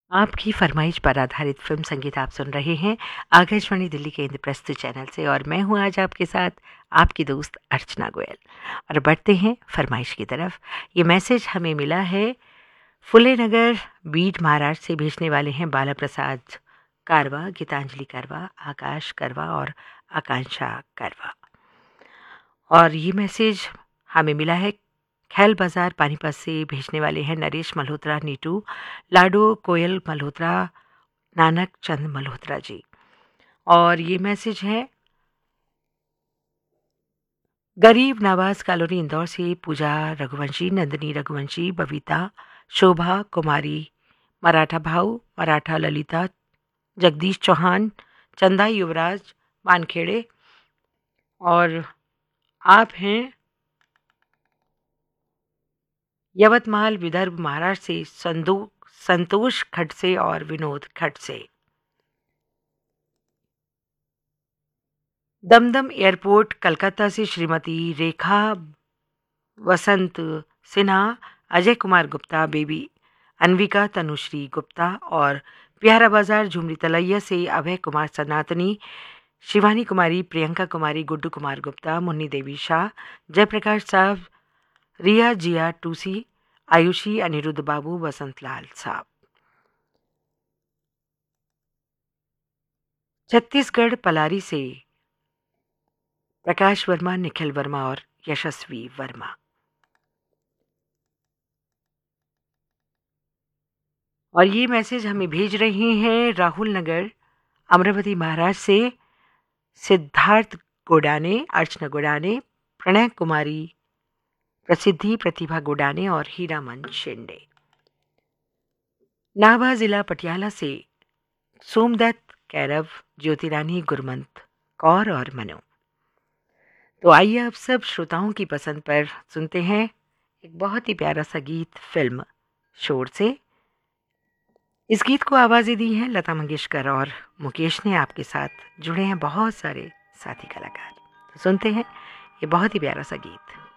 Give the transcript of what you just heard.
आपकी फरमाइश पर आधारित फिल्म संगीत आप सुन रहे हैं आकाशवाणी दिल्ली के इंद्रप्रस्थ चैनल से, और मैं हूं आज आपके साथ आपकी दोस्त अर्चना गोयल। और बढ़ते हैं फरमाइश की तरफ। ये मैसेज हमें मिला है फुले नगर, बीड, महाराष्ट्र से। भेजने वाले हैं बाला प्रसाद कारवा, गीतांजलि करवा, आकाश करवा और आकांक्षा करवा। और ये मैसेज हमें मिला है खैल बाजार, पानीपत से। भेजने वाले हैं नरेश मल्होत्रा, नीटू, लाडो, कोयल मल्होत्रा, नानक चंद मल्होत्रा जी। और ये मैसेज है गरीब नवाज कॉलोनी, इंदौर से। पूजा रघुवंशी, नंदिनी रघुवंशी, बबीता, शोभा कुमारी, मराठा भाऊ, मराठा ललिता, जगदीश चौहान, चंदा युवराज, मानखेड़े। और आप हैं यवतमाल, विदर्भ, महाराष्ट्र से संतोष खडसे और विनोद खडसे। दमदम एयरपोर्ट, कलकत्ता से श्रीमती रेखा वसंत सिन्हा, अजय कुमार गुप्ता, बेबी अन्विका तनुश्री गुप्ता। और प्यारा बाजार, झुमरी तलैया से अभय कुमार सनातनी, शिवानी कुमारी, प्रियंका कुमारी, गुड्डू कुमार गुप्ता, मुन्नी देवी शाह, जयप्रकाश साहब, रिया जिया टूसी, आयुषी, अनिरुद्ध बाबू, वसंत लाल साहब। छत्तीसगढ़ पलारी से प्रकाश वर्मा, निखिल वर्मा और यशस्वी वर्मा। और ये मैसेज हमें भेज रहे हैं राहुल नगर, अमरावती, महाराष्ट्र से सिद्धार्थ गोडाने, अर्चना गोडाने, प्रणय कुमारी, प्रसिद्धि, प्रतिभा गोडाने और हीरामन शिंदे। नाभा जिला पटियाला से सोमदत्त कैरव, ज्योतिरानी, गुरमंत कौर और मनु। तो आइए अब सब श्रोताओं की पसंद पर सुनते हैं एक बहुत ही प्यारा सा गीत फिल्म शोर से। इस गीत को आवाज़ें दी हैं लता मंगेशकर और मुकेश ने। आपके साथ जुड़े हैं बहुत सारे साथी कलाकार। तो सुनते हैं ये बहुत ही प्यारा सा गीत।